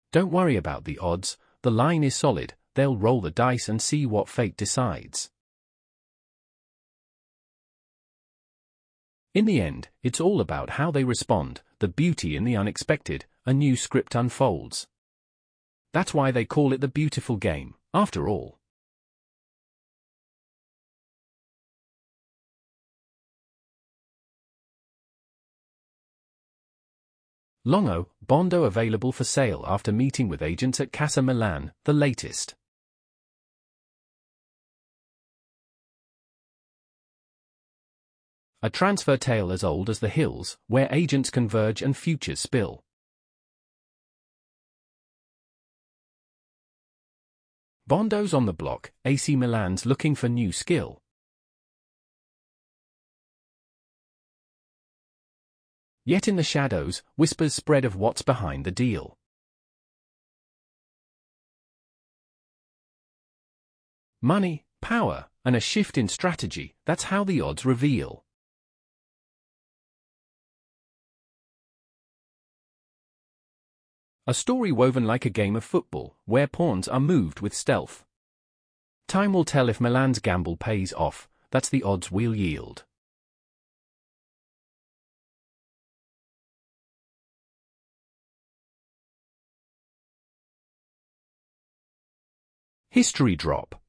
Don't worry about the odds, the line is solid, they'll roll the dice and see what fate decides. In the end, it's all about how they respond, the beauty in the unexpected, a new script unfolds. That's why they call it the beautiful game, after all. Longo, Bondo available for sale after meeting with agents at Casa Milan, the latest. A transfer tale as old as the hills, where agents converge and futures spill. Bondo's on the block, AC Milan's looking for new skill. Yet in the shadows, whispers spread of what's behind the deal. Money, power, and a shift in strategy, that's how the odds reveal. A story woven like a game of football, where pawns are moved with stealth. Time will tell if Milan's gamble pays off, that's the odds we'll yield. History drop.